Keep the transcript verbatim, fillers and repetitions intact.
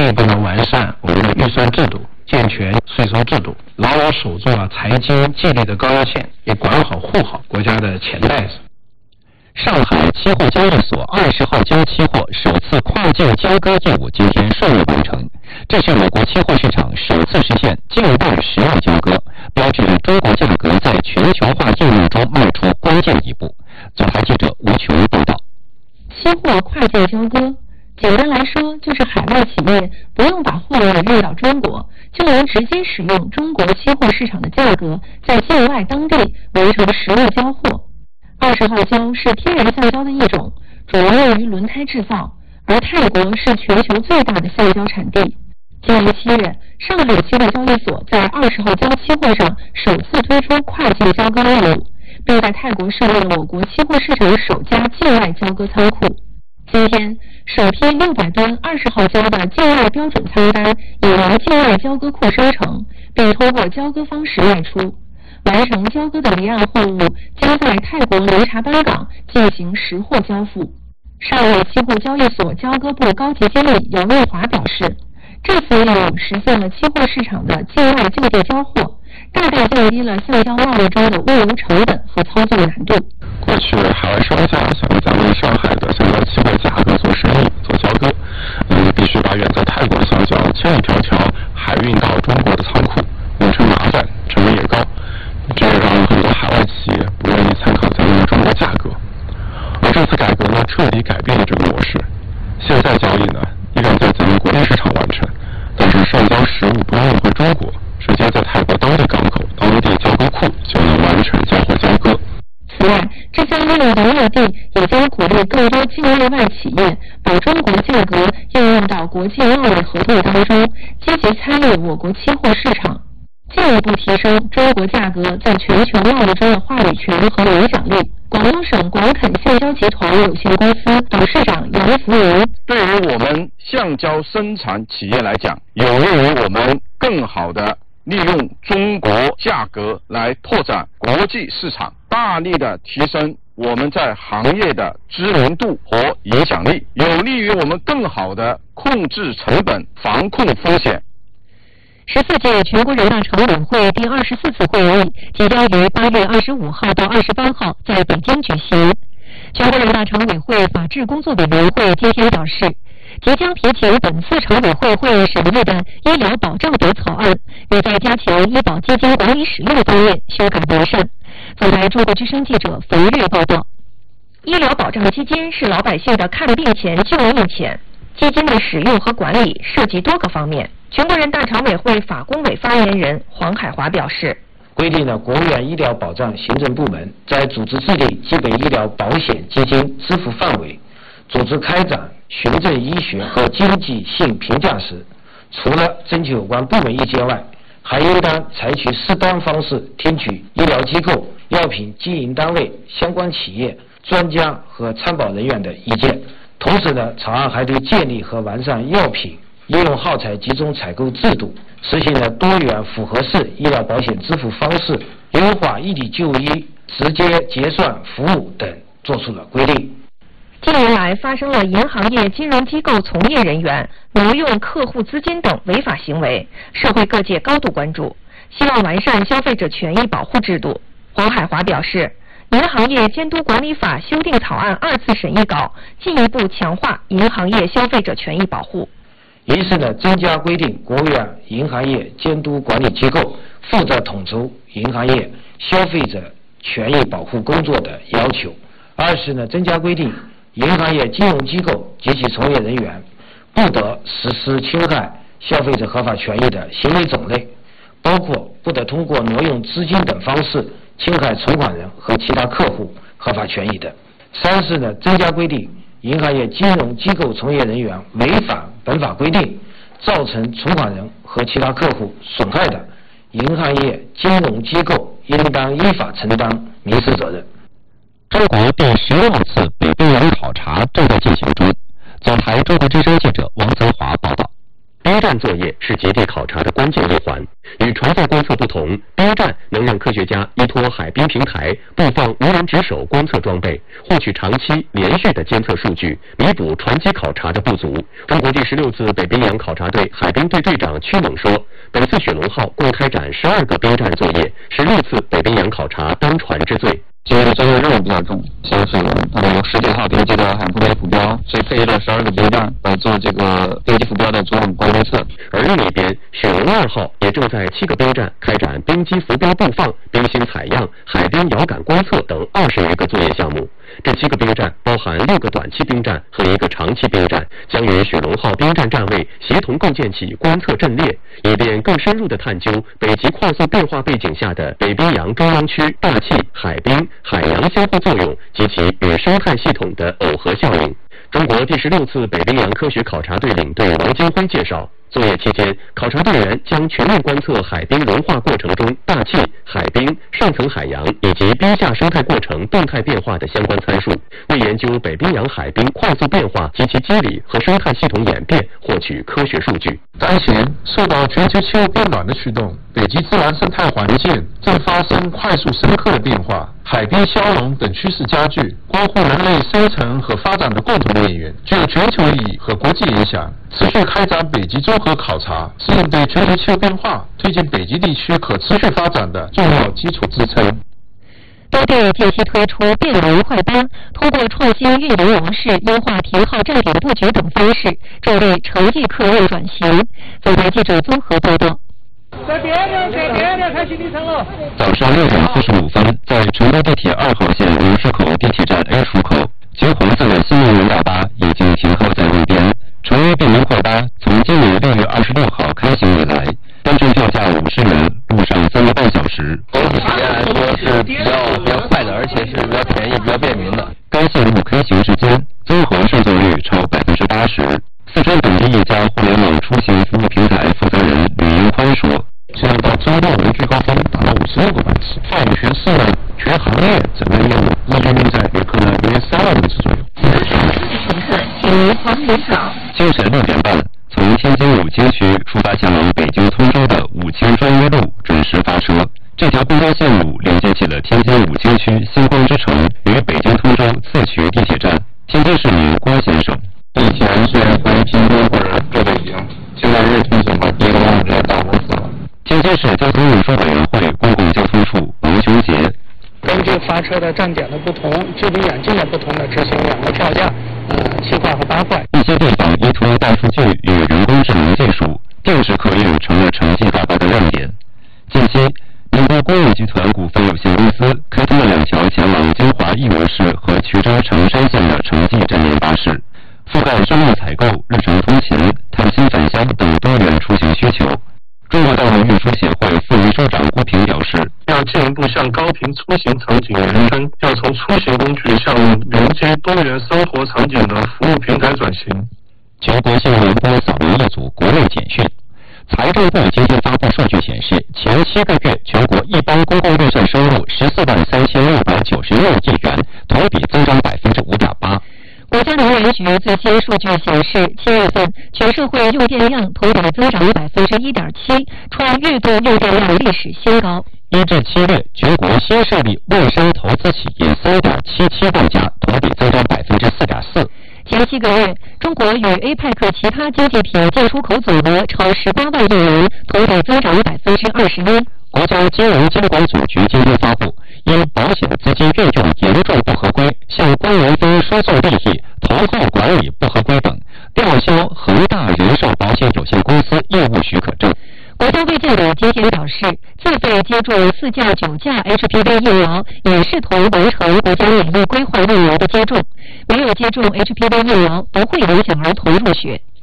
进一步的完善我们的预算制度，健全税收制度，牢牢守住了财经纪律的高压线，也管好护好国家的钱袋子。 上海期货交易所二十号交期货首次跨境交割业务今天顺利完成，这是我国期货市场首次实现境外实物交割，标志着中国价格在全球化应用中迈出关键一步。总台记者吴琼报道。 期货跨境交割，简单来说就是海外企业不用把货物运到中国，就能直接使用中国期货市场的价格，在境外当地完成实物交货。二十号胶是天然橡胶的一种，主要用于轮胎制造，而泰国是全球最大的橡胶产地。今年七月，上海期货交易所在二十号胶期货上首次推出跨境交割业务，并在泰国设立了我国期货市场首家境外交割仓库。今天，首批六百吨二十号胶的境外标准仓单已由境外交割库生成，并通过交割方式卖出。完成交割的离岸货物将在泰国牛查班港进行实货交付。上海期货交易所交割部高级经理杨卫华表示，这次业务实现了期货市场的境外就地交货，大大降低了橡胶贸易中的物流成本和操作难度。 过去海外商家想在咱们上海的橡胶期货价格做生意、做交割，嗯，必须把远在泰国的橡胶千里迢迢海运到中国的仓库，流程麻烦，成本也高。这也让很多海外企业不愿意参考咱们的中国价格，而这次改革呢，彻底改变了这个模式。现在交易呢，依然在咱们国内市场完成，但是橡胶实物不用运回中国，直接在泰国当地港口、当地交割库就能完成交货交割。 此外，这项业务的目的也将鼓励更多境内外企业把中国价格应用到国际贸易合同当中，积极参与我国期货市场，进一步提升中国价格在全球贸易中的话语权和影响力。广东省广垦橡胶集团有限公司董事长杨福云： 对于我们橡胶生产企业来讲，有利于我们更好的利用中国价格来拓展国际市场，大力的提升我们在行业的知名度和影响力，有利于我们更好的控制成本、防控风险。 十四届全国人大常委会第二十四次会议即将于八月二十五号到二十八号在北京举行。全国人大常委会法制工作委员会今天表示，即将提请本次常委会会议审议的医疗保障等草案，有在加强医保基金管理使用方面修改完善。总台中国之声记者冯月报道。医疗保障基金是老百姓的看病钱、救命钱，基金的使用和管理涉及多个方面。全国人大常委会法工委发言人黄海华表示， 规定了国务院医疗保障行政部门在组织制定基本医疗保险基金支付范围，组织开展循证医学和经济性评价时，除了征求有关部门意见外，还应当采取适当方式听取医疗机构、药品经营单位、相关企业、专家和参保人员的意见。同时呢，草案还对建立和完善药品医用耗材集中采购制度，实行了多元复合式医疗保险支付方式，优化异地就医、直接结算服务等作出了规定。 近年来发生了银行业金融机构从业人员挪用客户资金等违法行为，社会各界高度关注，希望完善消费者权益保护制度。黄海华表示，银行业监督管理法修订草案二次审议稿进一步强化银行业消费者权益保护。 一是呢，增加规定国务院银行业监督管理机构负责统筹银行业消费者权益保护工作的要求；二是呢，增加规定银行业金融机构及其从业人员不得实施侵害消费者合法权益的行为种类，包括不得通过挪用资金等方式侵害存款人和其他客户合法权益的；三是呢，增加规定银行业金融机构从业人员违反本法规定，造成存款人和其他客户损害的，银行业金融机构应当依法承担民事责任。 中国第十六次北冰洋考察正在进行中。总台中国之声记者王泽华报道。北站作业是极地考察的关键一环。与船载观测不同，冰站能让科学家依托海冰平台布放无人值守观测装备，获取长期连续的监测数据，弥补船机考察的不足。中国第十六次北冰洋考察队海冰队队长屈猛说，本次雪龙号共开展十二个冰站作业，是六次北冰洋考察单船之最。 今天的作业任务比较重，像是呃有十几套定机的海浮标浮标，所以配置了十二个冰站来做这个定机浮标的主网观测。 而另一边，雪龙二号也正在七个冰站开展冰机浮标布放、冰芯采样、海冰遥感观测等二十余个作业项目。这七个冰站包含六个短期冰站和一个长期冰站，将与雪龙号冰站站位协同构建起观测阵列，以便更深入地探究北极快速变化背景下的北冰洋中央区大气、海冰、海洋相互作用及其与生态系统的耦合效应。中国第十六次北冰洋科学考察队领队王金辉介绍，作业期间，考察队员将全面观测海冰融化过程中大气、海冰、上层海洋以及冰下生态过程动态变化的相关参数，为研究北冰洋海冰快速变化及其机理和生态系统演变获取科学数据。 当前，受到全球气候变暖的驱动，北极自然生态环境正发生快速深刻的变化，海冰消融等趋势加剧，关乎人类生存和发展的共同面源，具有全球意义和国际影响。持续开展北极综合考察，是应对全球气候变化、推进北极地区可持续发展的重要基础支撑。 多地近期推出便民快八，通过创新运营模式、优化停靠站点布局等方式，助力城际客运转型。本台记者综合报道。 在边的，在边的开行李舱了。 早上六点四十五分，在成都地铁二号线龙市口地铁站 A 出口，橘红色的新能源大巴已经停靠在路边。成都便民快八从今年六月二十六号开行以来，单程票价五十元，路上三个半小时。 整体体验来说是比较比较快的，而且是比较便宜、比较便民的。 该线路开行时间综合上座率超百分之八十。四川本地一家互联网出行服务平台负责人吕英宽说：“ 现在到周末为最高峰达到五十六个班次，占全市呢全行业整个业务日均运载旅客呢约三万人次左右。” 乘客请黄领导。 清晨六点半，从天津五经区出发前往北京通州的武清专一路准时发车。这条公交线路连接起了天津五经区星光之城与北京通州四渠地铁站。天津市民郭先生：“ 以前是从京都或者坐北京，现在是提醒把一个往直接到公司了。” 天津市交通运输委员会公共交通处王雄杰：“ 根据发车的站点的不同、距离远近的不同的执行两个票价，呃，七块和八块。 一些地方依托大数据与人工智能技术，定时客运成了城际大巴的亮点。近期，宁波工业集团股份有限公司开通了两条前往金华义乌市和衢州成山县的城际站联巴士，覆盖商务采购、日常通勤、探亲返乡等多元出行需求。中国道路运输协会副秘书长郭平表示， 要进一步向高频出行场景延伸，要从出行工具向连接多元生活场景的服务平台转型。 全国新闻联播扫描一组国内简讯。财政部今天发布数据显示，前七个月全国一般公共预算收入十四万三千六百九十六亿元，同比增长百分之五点八。 国家能源局最新数据显示，七月份全社会用电量同比增长百分之一点七，创月度用电量历史新高。 一至七月，全国新设立外商投资企业三点七七万家，同比增长百分之四点四。 前七个月，中国与 A P E C 其他经济体进出口总额超十八万亿元，同比增长百分之二十一。 国家金融监管总局今天发布，因保险资金运用严重不合规，向官员中输送利益、投后管理不合规等，吊销恒大人寿保险有限公司业务许可证。 国家卫健委今天表示，自费接种四价九价 H P V 疫苗也视同完成国家免疫规划疫苗的接种，没有接种 H P V 疫苗不会影响儿童入学。